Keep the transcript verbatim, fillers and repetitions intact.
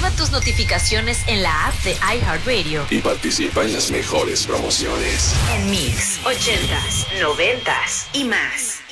Activa tus notificaciones en la app de iHeartRadio y participa en las mejores promociones. En Mix, ochentas, noventas y más.